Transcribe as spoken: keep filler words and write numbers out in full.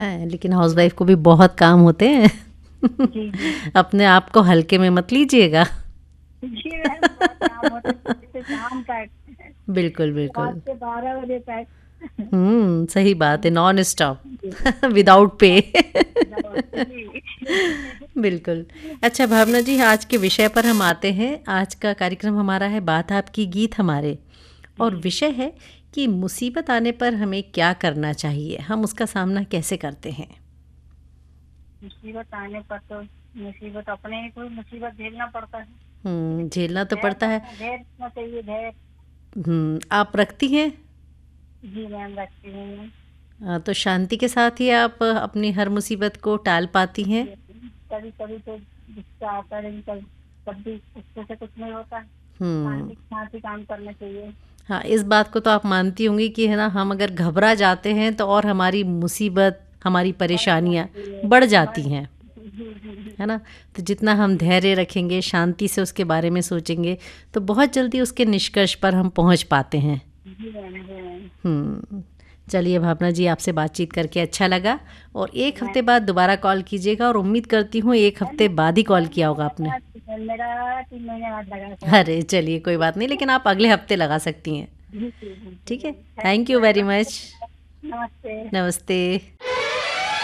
हैं, लेकिन हाउसवाइफ को भी बहुत काम होते हैं। जी जी अपने आप को हल्के में मत लीजिएगा। जी मैम, बहुत काम होता है सुबह से शाम तक, बिल्कुल रात बिल्कुल। के बारह बजे तक। हम्म, सही बात है, नॉन जी स्टॉप विदाउट पे। जी बिल्कुल। अच्छा भावना जी, आज के विषय पर हम आते हैं। आज का कार्यक्रम हमारा है बात आपकी गीत हमारे, और जी विषय है कि मुसीबत आने पर हमें क्या करना चाहिए, हम उसका सामना कैसे करते हैं। मुसीबत आने पर तो मुसीबत अपने ही कोई मुसीबत झेलना पड़ता है। हम्म, झेलना तो धैर्य पड़ता है। रखना धैर्य रखना चाहिए, धैर्य। हम्म, आप रखती हैं। जी मैम, रखती हूँ मैं। अ, तो शांति के साथ ही आप अपनी हर मुसीबत को टाल पाती हैं। कभी कभी तो गुस्सा आता है, लेकिन कभी कभी गुस्से से कुछ नहीं होता। हम्म। शांति के साथ ही काम करना चाहिए। हाँ, इस बात को तो आप मानती होंगी कि है ना, हम अगर घबरा जाते हैं तो और हमारी मुसीबत, हमारी बढ़ परेशानियाँ जाती है। बढ़ बढ़ जाती हैं, जी जी जी है ना। तो जितना हम धैर्य रखेंगे, शांति से उसके बारे में सोचेंगे, तो बहुत जल्दी उसके निष्कर्ष पर हम पहुंच पाते हैं। जी मैम, जी मैम। हम्म। चलिए भावना जी, आपसे बातचीत करके अच्छा लगा, और एक मैं हफ्ते बाद दोबारा कॉल कीजिएगा, और उम्मीद करती हूँ एक हफ्ते बाद ही कॉल मैम, किया होगा आपने। मेरा मेरा तीन महीने बाद लगा था। अरे चलिए, कोई बात नहीं, लेकिन आप अगले हफ्ते लगा सकती हैं। जी जी जी ठीक है। Thank thank you you very very much. Much. नमस्ते। नमस्ते।